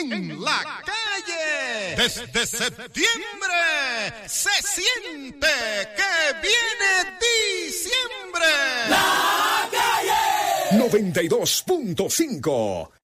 en la calle. Desde septiembre se siente que viene diciembre. La calle 92.5.